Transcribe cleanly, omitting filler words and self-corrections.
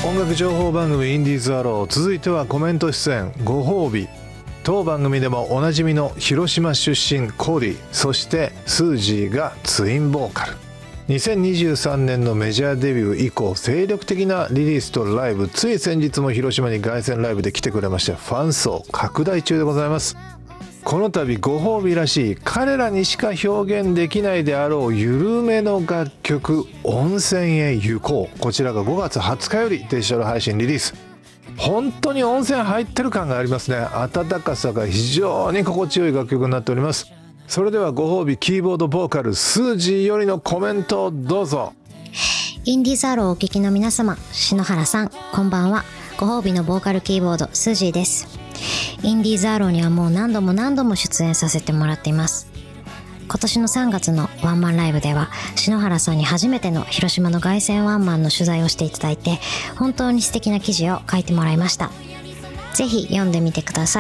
音楽情報番組インディーズアロー、続いてはコメント出演ご褒美。当番組でもおなじみの広島出身コーディ、そしてスージーがツインボーカル。2023年のメジャーデビュー以降精力的なリリースとライブ、つい先日も広島に凱旋ライブで来てくれまして、ファン層拡大中でございます。この度ご褒美らしい彼らにしか表現できないであろう緩めの楽曲温泉へ行こう、こちらが5月20日よりデジタル配信リリース。本当に温泉入ってる感がありますね。温かさが非常に心地よい楽曲になっております。それではご褒美キーボードボーカルスージーよりのコメントをどうぞ。 インディーズアローをお聞きの皆様、篠原さんこんばんは。ご褒美のボーカルキーボードスージーです。インディーズアローにはもう何度も出演させてもらっています。今年の3月のワンマンライブでは篠原さんに初めての広島の凱旋ワンマンの取材をしていただいて、本当に素敵な記事を書いてもらいました。ぜひ読んでみてください。